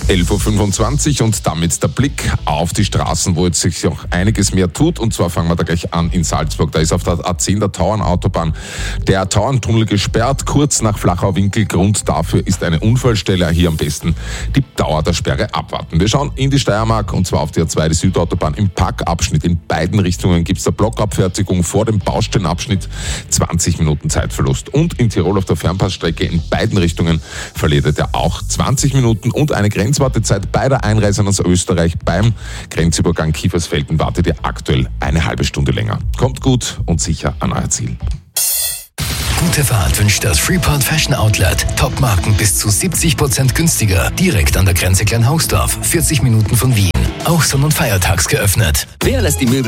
11.25 Uhr und damit der Blick auf die Straßen, wo jetzt sich auch einiges mehr tut. Und zwar fangen wir da gleich an in Salzburg. Da ist auf der A10 der Tauernautobahn der Tauerntunnel gesperrt, kurz nach Flachau-Winkel. Grund dafür ist eine Unfallstelle. Hier am besten die Dauer der Sperre abwarten. Wir schauen in die Steiermark und zwar auf die A2, die Südautobahn. Im Parkabschnitt in beiden Richtungen gibt es eine Blockabfertigung vor dem Baustellenabschnitt. 20 Minuten Zeitverlust. Und in Tirol auf der Fernpassstrecke in beiden Richtungen verliert er auch 20 Minuten und eine Grenzwartezeit bei der Einreise aus Österreich beim Grenzübergang Kiefersfelden wartet ihr aktuell eine halbe Stunde länger. Kommt gut und sicher an euer Ziel. Gute Fahrt wünscht das Freeport Fashion Outlet. Topmarken bis zu 70% günstiger. Direkt an der Grenze Kleinhausdorf, 40 Minuten von Wien. Auch sonn- und feiertags geöffnet. Wer lässt die Möbel